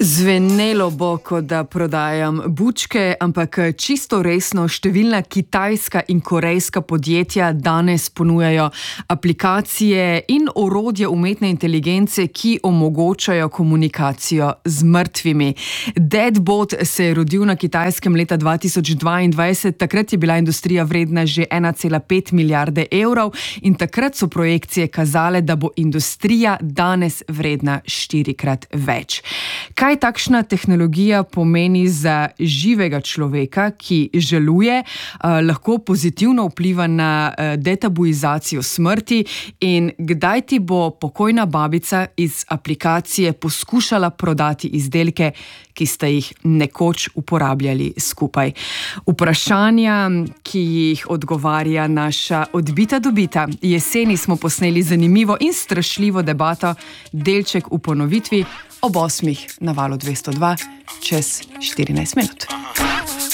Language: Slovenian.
Zvenelo bo, kot da prodajam bučke, ampak čisto resno številna kitajska in korejska podjetja danes ponujajo aplikacije in orodje umetne inteligence, ki omogočajo komunikacijo z mrtvimi. Deadbot se je rodil na Kitajskem leta 2022, takrat je bila industrija vredna že 1,5 milijarde evrov in takrat so projekcije kazale, da bo industrija danes vredna 4-krat več. Kaj takšna tehnologija pomeni za živega človeka, ki žaluje, lahko pozitivno vpliva na detabuizacijo smrti in kdaj ti bo pokojna babica iz aplikacije poskušala prodati izdelke, ki sta jih nekoč uporabljali skupaj. Vprašanja, ki jih odgovarja naša odbita dobita. Jeseni smo posneli zanimivo in strašljivo debato, delček v ponovitvi ob 8 na Valu 202 čez 14 minut.